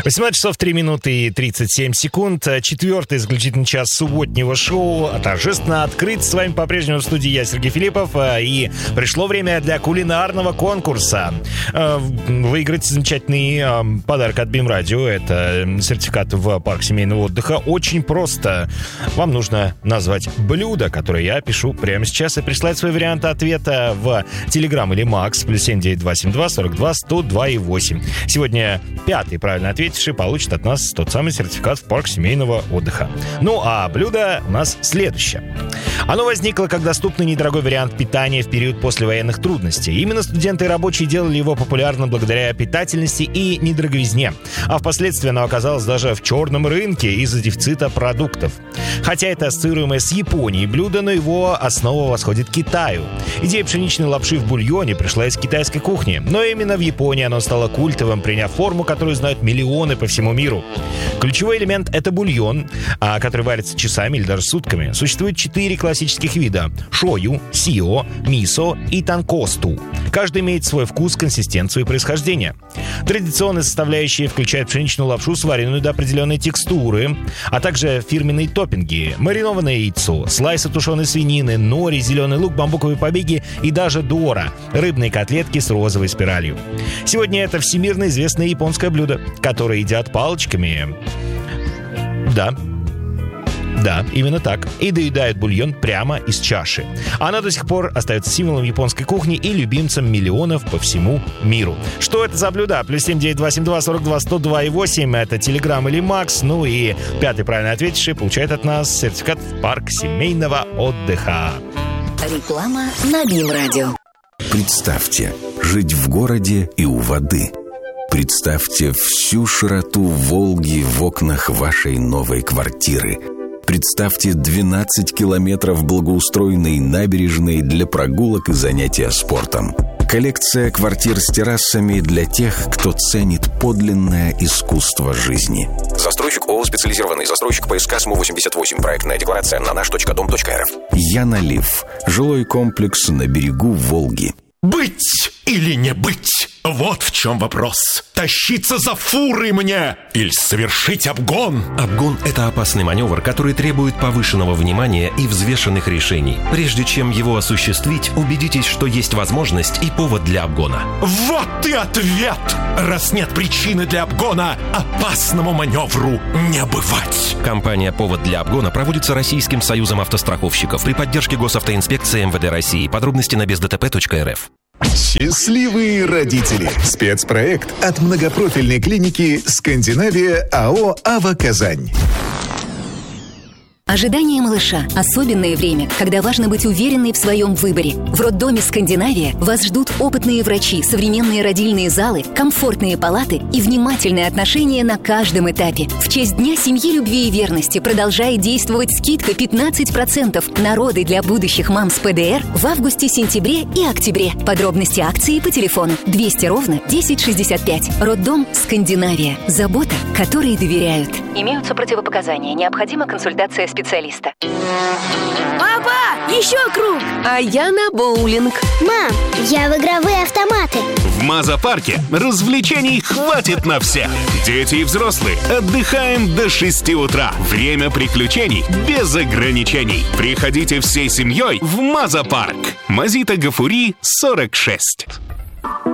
18 часов 3 минуты и 37 секунд. Четвертый заключительный час субботнего шоу торжественно открыт. С вами по-прежнему в студии я, Сергей Филиппов. И пришло время для кулинарного конкурса. Выиграть замечательный подарок от БИМ Радио. Это сертификат в парк семейного отдыха. Очень просто. Вам нужно назвать блюдо, которое я пишу прямо сейчас, и прислать свой вариант ответа в Telegram или Макс +7 9272 42 102 и 8. Сегодня пятый правильно ответивший получит от нас тот самый сертификат в парк семейного отдыха. Ну а блюдо у нас следующее. Оно возникло как доступный недорогой вариант питания в период послевоенных трудностей. Именно студенты и рабочие делали его популярным благодаря питательности и недороговизне. А впоследствии оно оказалось даже в черном рынке из-за дефицита продуктов. Хотя это ассоциируемое с Японией блюдо, но его основа восходит к Китаю. Идея пшеничной лапши в бульоне пришла из китайской кухни. Но именно в Японии оно стало культовым, приняв форму, которую знают миллионы по всему миру. Ключевой элемент — это бульон, который варится часами или даже сутками. Существует 4 классических вида — шою, сио, мисо и танкосту. Каждый имеет свой вкус, консистенцию и происхождение. Традиционные составляющие включают пшеничную лапшу, сваренную до определенной текстуры, а также фирменные топпинги — маринованное яйцо, слайсы тушеной свинины, нори, зеленый лук, бамбуковые побеги и даже дора — рыбные котлетки с розовой спиралью. Сегодня это всемирно известное японское блюдо, которое едят палочками. Да, именно так. И доедают бульон прямо из чаши. Она до сих пор остается символом японской кухни и любимцем миллионов по всему миру. Что это за блюдо? +7 9272 42 102 и 8. Это Telegram или Макс. Ну и пятый правильно ответивший получает от нас сертификат в парк семейного отдыха. Реклама на БИМ Радио. Представьте, жить в городе и у воды. Представьте всю широту Волги в окнах вашей новой квартиры. Представьте 12 километров благоустроенной набережной для прогулок и занятия спортом. Коллекция квартир с террасами для тех, кто ценит подлинное искусство жизни. Застройщик ООО «Специализированный застройщик ПСК СМУ-88». Проектная декларация на наш.дом.рф. Янолив. Жилой комплекс на берегу Волги. Быть или не быть? Вот в чем вопрос. Тащиться за фурой мне или совершить обгон? Обгон – это опасный маневр, который требует повышенного внимания и взвешенных решений. Прежде чем его осуществить, убедитесь, что есть возможность и повод для обгона. Вот и ответ! Раз нет причины для обгона, опасному маневру не бывать. Компания «Повод для обгона» проводится Российским союзом автостраховщиков при поддержке Госавтоинспекции МВД России. Подробности на бездтп.рф. Счастливые родители. Спецпроект от многопрофильной клиники «Скандинавия» АО «Ава Казань». Ожидание малыша – особенное время, когда важно быть уверенной в своем выборе. В роддоме «Скандинавия» вас ждут опытные врачи, современные родильные залы, комфортные палаты и внимательное отношение на каждом этапе. В честь Дня семьи, любви и верности продолжает действовать скидка 15% на роды для будущих мам с ПДР в августе, сентябре и октябре. Подробности акции по телефону 200 1065. Роддом «Скандинавия». Забота, которой доверяют. Имеются противопоказания. Необходима консультация специалиста. Папа, еще круг! А я на боулинг. Мам, я в игровые автоматы. В Маза-парке развлечений хватит на всех. Дети и взрослые отдыхаем до 6 утра. Время приключений без ограничений. Приходите всей семьей в Маза-парк. Мазита Гафури, 46.